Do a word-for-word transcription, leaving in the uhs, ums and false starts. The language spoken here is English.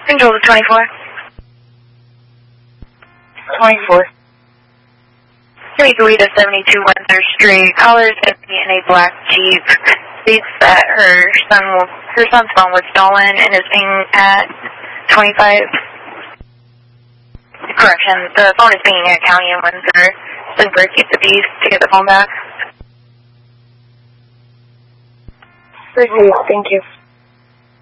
Control to twenty-four. twenty-four. Give me the lead of seventy-two Windsor Street. Caller's empty in a black Jeep. States that her son will, her son's phone was stolen and is being at twenty-five. Correction, the phone is being at County in Windsor. Looking for Keep the Peace to get the phone back. Thank you.